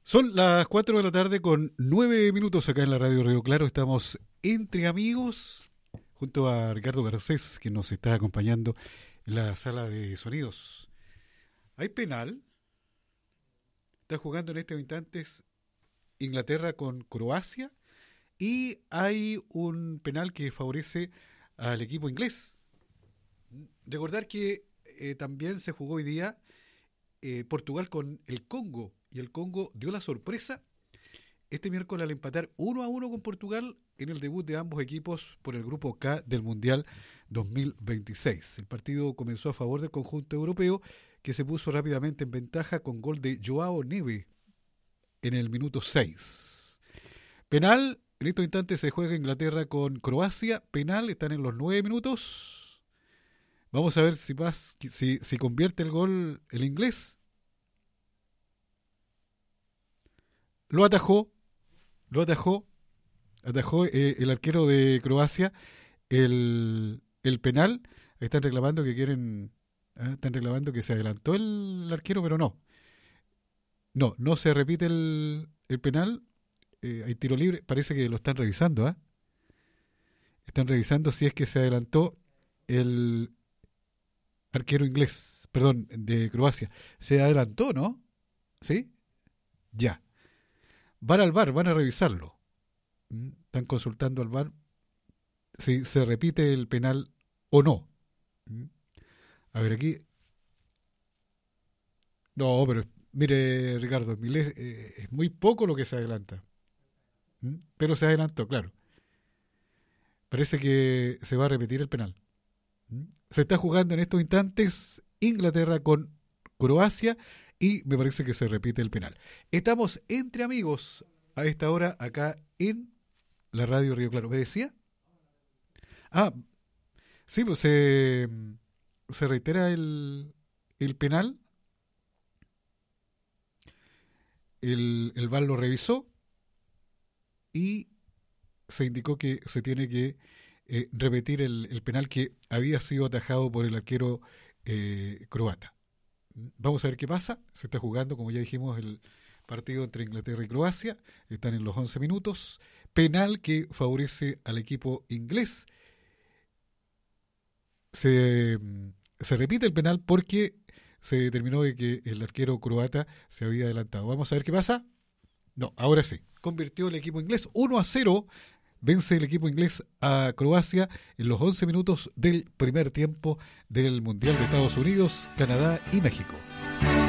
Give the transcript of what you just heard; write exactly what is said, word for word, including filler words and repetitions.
Son las cuatro de la tarde con nueve minutos acá en la Radio Río Claro. Estamos entre amigos junto a Ricardo Garcés, que nos está acompañando en la sala de sonidos. ¿Hay penal? Está jugando en estos instantes Inglaterra con Croacia y hay un penal que favorece al equipo inglés. Recordar que eh, también se jugó hoy día eh, Portugal con el Congo y el Congo dio la sorpresa este miércoles al empatar uno a uno con Portugal en el debut de ambos equipos por el grupo K del Mundial dos mil veintiséis. El partido comenzó a favor del conjunto europeo, que se puso rápidamente en ventaja con gol de Joao Neves en el minuto seis. Penal, en estos instantes se juega Inglaterra con Croacia. Penal, están en los nueve minutos. Vamos a ver si, pas, si, si convierte el gol el inglés. Lo atajó, lo atajó, atajó eh, el arquero de Croacia el, el penal. Están reclamando que quieren, ¿eh? están reclamando que se adelantó el, el arquero, pero no. No, no se repite el, el penal. Eh, hay tiro libre, parece que lo están revisando, ¿eh? Están revisando si es que se adelantó el arquero inglés, perdón, de Croacia. Se adelantó, ¿no? ¿Sí? Ya. Van al V A R, van a revisarlo. Están consultando al V A R si se repite el penal o no. A ver, aquí. No, pero mire, Ricardo, Milés, eh, es muy poco lo que se adelanta. Pero se adelantó, claro. Parece que se va a repetir el penal. Se está jugando en estos instantes Inglaterra con Croacia y me parece que se repite el penal. Estamos entre amigos a esta hora acá en la Radio Río Claro. ¿Me decía? Ah, sí, pues se, se reitera el, el penal. El, el V A R lo revisó y se indicó que se tiene que eh, repetir el, el penal que había sido atajado por el arquero eh, croata. Vamos a ver qué pasa. Se está jugando, como ya dijimos, el partido entre Inglaterra y Croacia. Están en los once minutos. Penal que favorece al equipo inglés. Se, se repite el penal porque se determinó de que el arquero croata se había adelantado. Vamos a ver qué pasa. No, ahora sí. Convirtió el equipo inglés uno a cero. Vence el equipo inglés a Croacia en los once minutos del primer tiempo del Mundial de Estados Unidos, Canadá y México.